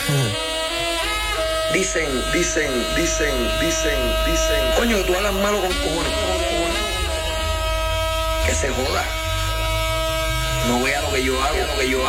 Dicen. Coño, tú hablas malo con cojones. Que se joda. No vea lo que yo hago,